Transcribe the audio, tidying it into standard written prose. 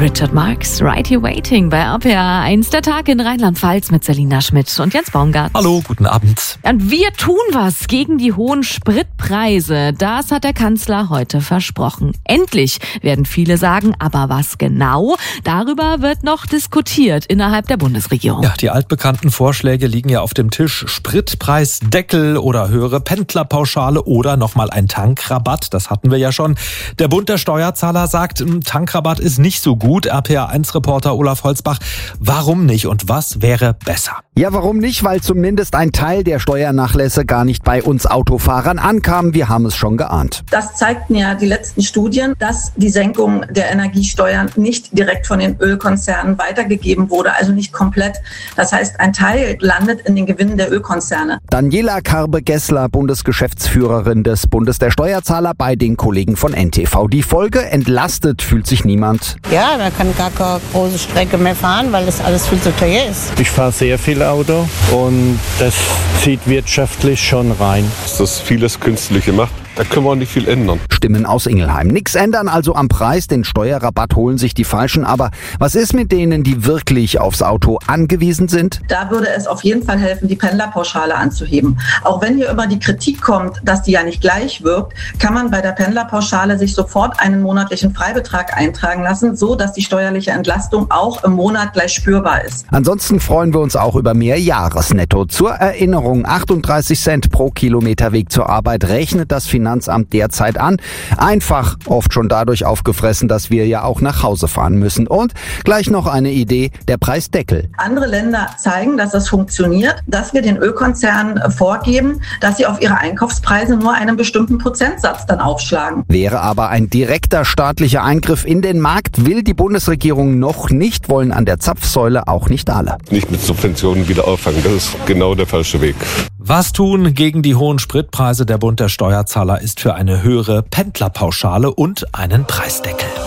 Richard Marx, Right Here Waiting bei RPA 1, der Tag in Rheinland-Pfalz mit Selina Schmidt und Jens Baumgart. Hallo, guten Abend. Und wir tun was gegen die hohen Spritpreise. Das hat der Kanzler heute versprochen. Endlich, werden viele sagen, aber was genau? Darüber wird noch diskutiert innerhalb der Bundesregierung. Ja, die altbekannten Vorschläge liegen ja auf dem Tisch. Spritpreisdeckel oder höhere Pendlerpauschale oder nochmal ein Tankrabatt. Das hatten wir ja schon. Der Bund der Steuerzahler sagt, Tankrabatt ist nicht so gut. RPA1-Reporter Olaf Holzbach, warum nicht und was wäre besser? Ja, warum nicht? Weil zumindest ein Teil der Steuernachlässe gar nicht bei uns Autofahrern ankam. Wir haben es schon geahnt. Das zeigten ja die letzten Studien, dass die Senkung der Energiesteuern nicht direkt von den Ölkonzernen weitergegeben wurde, also nicht komplett. Das heißt, ein Teil landet in den Gewinnen der Ölkonzerne. Daniela Karbe-Gessler, Bundesgeschäftsführerin des Bundes der Steuerzahler bei den Kollegen von NTV. Die Folge: entlastet fühlt sich niemand. Ja, da kann gar keine große Strecke mehr fahren, weil das alles viel zu teuer ist. Ich fahre sehr viel Auto und das zieht wirtschaftlich schon rein. Dass vieles künstlich gemacht, da können wir auch nicht viel ändern. Stimmen aus Ingelheim. Nix ändern also am Preis, den Steuerrabatt holen sich die Falschen. Aber was ist mit denen, die wirklich aufs Auto angewiesen sind? Da würde es auf jeden Fall helfen, die Pendlerpauschale anzuheben. Auch wenn hier immer die Kritik kommt, dass die ja nicht gleich wirkt, kann man bei der Pendlerpauschale sich sofort einen monatlichen Freibetrag eintragen lassen, so dass die steuerliche Entlastung auch im Monat gleich spürbar ist. Ansonsten freuen wir uns auch über mehr Jahresnetto. Zur Erinnerung, 38 Cent pro Kilometer Weg zur Arbeit rechnet das Finanzamt derzeit an. Einfach, oft schon dadurch aufgefressen, dass wir ja auch nach Hause fahren müssen. Und gleich noch eine Idee: der Preisdeckel. Andere Länder zeigen, dass das funktioniert, dass wir den Ölkonzernen vorgeben, dass sie auf ihre Einkaufspreise nur einen bestimmten Prozentsatz dann aufschlagen. Wäre aber ein direkter staatlicher Eingriff in den Markt, will die Bundesregierung noch nicht, wollen an der Zapfsäule auch nicht alle. Nicht mit Subventionen wieder auffangen, das ist genau der falsche Weg. Was tun gegen die hohen Spritpreise? Der Bund der Steuerzahler ist für eine höhere Pendlerpauschale und einen Preisdeckel.